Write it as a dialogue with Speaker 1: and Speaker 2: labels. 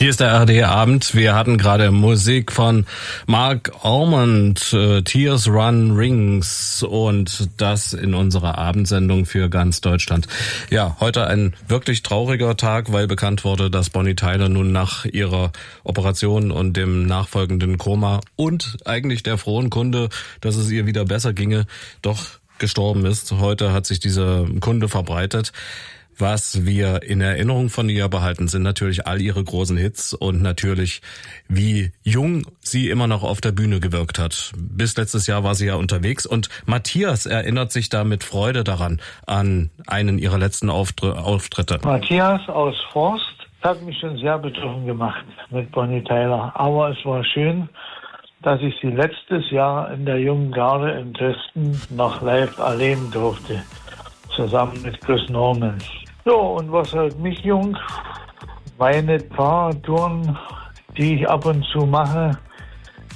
Speaker 1: Hier ist der ARD-Abend. Wir hatten gerade Musik von Mark Almond, Tears Run Rings, und das in unserer Abendsendung für ganz Deutschland. Ja, heute ein wirklich trauriger Tag, weil bekannt wurde, dass Bonnie Tyler nun nach ihrer Operation und dem nachfolgenden Koma und eigentlich der frohen Kunde, dass es ihr wieder besser ginge, doch gestorben ist. Heute hat sich diese Kunde verbreitet. Was wir in Erinnerung von ihr behalten, sind natürlich all ihre großen Hits und natürlich, wie jung sie immer noch auf der Bühne gewirkt hat. Bis letztes Jahr war sie ja unterwegs, und Matthias erinnert sich da mit Freude daran, an einen ihrer letzten Auftritte.
Speaker 2: Matthias aus Forst hat mich schon sehr betroffen gemacht mit Bonnie Tyler. Aber es war schön, dass ich sie letztes Jahr in der Jungen Garde in Dresden noch live erleben durfte, zusammen mit Chris Norman. So, und was hält mich jung? Meine Fahrradtouren, die ich ab und zu mache,